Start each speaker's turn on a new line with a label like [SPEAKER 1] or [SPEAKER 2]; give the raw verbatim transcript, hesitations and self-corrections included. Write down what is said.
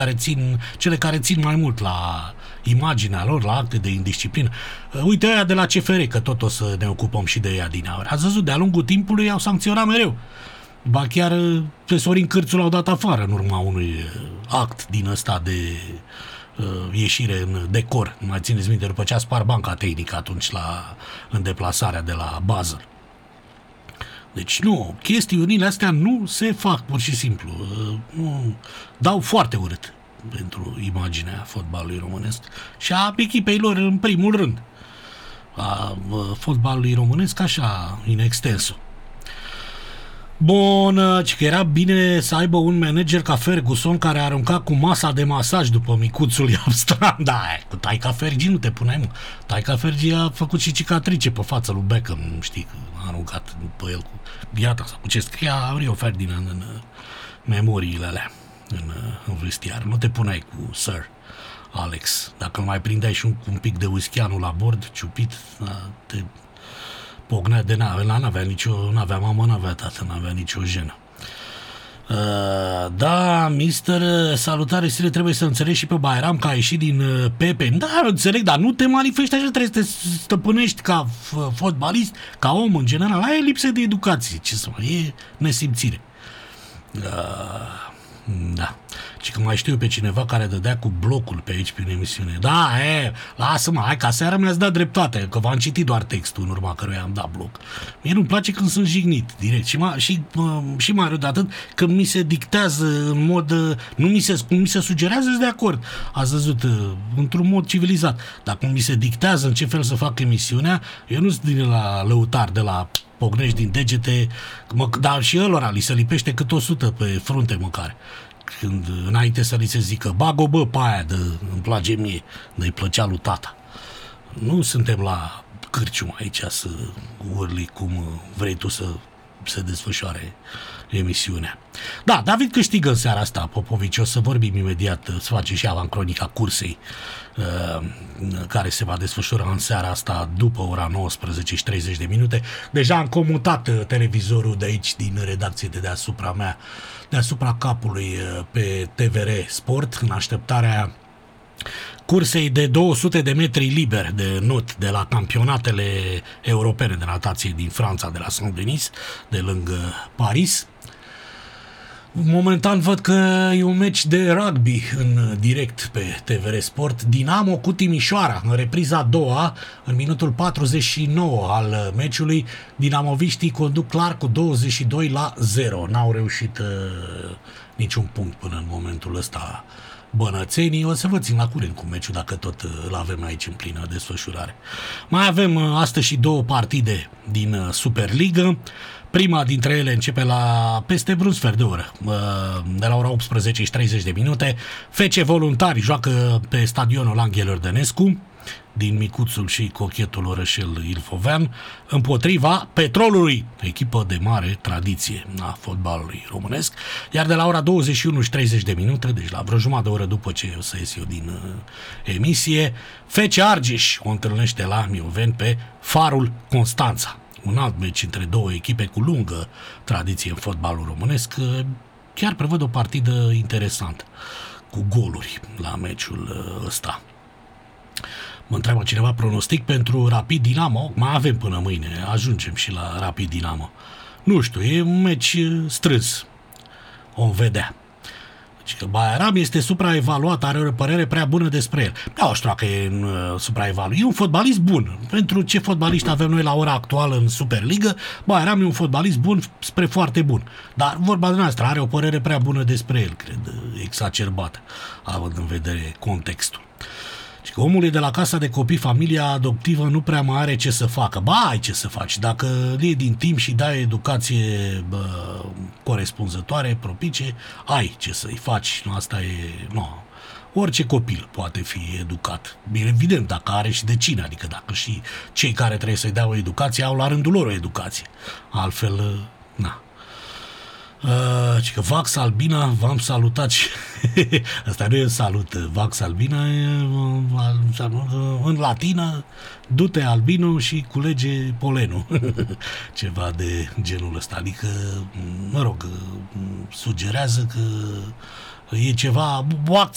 [SPEAKER 1] care țin, cele care țin mai mult la imaginea lor, la acte de indisciplină. Uite aia de la C F R, că tot o să ne ocupăm și de ea din aur. Ați văzut, de-a lungul timpului au sancționat mereu. Ba chiar pe Sorin Cârțu l-au dat afară în urma unui act din ăsta de uh, ieșire în decor. Nu mai țineți minte, după ce a spart banca tehnică atunci la, în deplasarea de la Basel. Deci nu, chestiunile astea nu se fac pur și simplu. Uh, nu, dau foarte urât pentru imaginea fotbalului românesc și a echipei lor în primul rând. A uh, fotbalului românesc așa, in extenso. Bun, ci că era bine să aibă un manager ca Ferguson care a aruncat cu masa de masaj după micuțul Iapstran. Da, cu Taica Fergie nu te puneai, mă. Taica Fergie a făcut și cicatrice pe fața lui Beckham, știi, că a aruncat pe el cu biata sau cu ce scria Rio Ferdinand în memoriile alea, în, în vestiar. Nu te puneai cu Sir Alex. Dacă îl mai prindeai și un, un pic de whisky-anul la bord, ciupit, te pognea de n-avea, n-avea nicio, n-avea mamă, n-avea tată, n-avea nicio jenă. Uh, da, mister, salutare, stile, trebuie să înțelegi și pe Bairam că a ieșit din uh, Pepe. Da, înțeleg, dar nu te manifesti așa, trebuie să te stăpânești ca fotbalist, ca om în general. Aia e lipsă de educație, ce să mai e nesimțire. Uh, da. Și că mai știu pe cineva care dădea cu blocul pe aici, pe emisiune. Da, e, lasă-mă, hai, ca seara mi-ați dat dreptate, că v-am citit doar textul în urma căruia am dat bloc. Mie nu-mi place când sunt jignit, direct. Și, ma, și, uh, și mai rău de atât, când mi se dictează în mod, uh, nu mi se, cum mi se sugerează, sunt de acord. Ați văzut, uh, într-un mod civilizat. Dar când mi se dictează în ce fel să fac emisiunea, eu nu sunt din la lăutar, de la pognești din degete, mă, dar și ălora li se lipește cât o sută pe frunte măcar. Când înainte să li se zică bag-o bă pe aia de îmi place mie, de-i plăcea lui tata. Nu suntem la cârcium aici să urli cum vrei tu să se desfășoare emisiunea. Da, David câștigă în seara asta, Popovici, o să vorbim imediat, să facem și avancronica cursei care se va desfășura în seara asta după ora nouăsprezece și treizeci de minute. Deja am comutat televizorul de aici, din redacție de deasupra mea, deasupra capului pe T V R Sport, în așteptarea cursei de două sute de metri liber de not de la campionatele europene de natație din Franța, de la Saint-Denis, de lângă Paris. Momentan văd că e un meci de rugby în direct pe T V R Sport. Dinamo cu Timișoara, în repriza a doua, în minutul patruzeci și nouă al meciului. Dinamoviștii conduc clar cu douăzeci și doi la zero. N-au reușit uh, niciun punct până în momentul ăsta bănățenii. O să vă țin la curent cu meciul dacă tot îl avem aici în plină desfășurare. Mai avem uh, astăzi și două partide din uh, Superligă. Prima dintre ele începe la peste vreun sfert de oră, de la ora optsprezece și treizeci de minute. F C Voluntari joacă pe stadionul Anghel Ordănescu, din micuțul și cochetul orășel Ilfovean, împotriva Petrolului, echipă de mare tradiție a fotbalului românesc. Iar de la ora douăzeci și unu și treizeci de minute, deci la vreo jumătate de oră după ce o să ies eu din uh, emisie, F C Argeș o întâlnește la Mioveni pe Farul Constanța. Un alt meci între două echipe cu lungă tradiție în fotbalul românesc. Chiar prevăd o partidă interesantă, cu goluri la meciul ăsta. Mă întreabă cineva pronostic pentru Rapid Dinamo. Mai avem până mâine, ajungem și la Rapid Dinamo. Nu știu, e un meci strâns. O vedea. Deci că Bairam este supraevaluat, are o părere prea bună despre el. Nu știu dacă e uh, supraevaluat. E un fotbalist bun. Pentru ce fotbalist avem noi la ora actuală în Superligă, Bairam e un fotbalist bun spre foarte bun. Dar vorba de noastră are o părere prea bună despre el, cred, exacerbată, având în vedere contextul. Și că omul e de la casa de copii, familia adoptivă nu prea mai are ce să facă. Ba, ai ce să faci. Dacă e din timp și dai educație bă, corespunzătoare, propice, ai ce să-i faci. Asta e... Nu. Orice copil poate fi educat. Bine, evident, dacă are și de cine, adică dacă și cei care trebuie să-i dea o educație au la rândul lor o educație. Altfel, na. Uh, și că Vax Albina, v-am salutat și asta nu e un salut, Vax Albina e uh, în latină, du-te albino și culege polenul. Ceva de genul ăsta, adică mă rog, sugerează că e ceva, o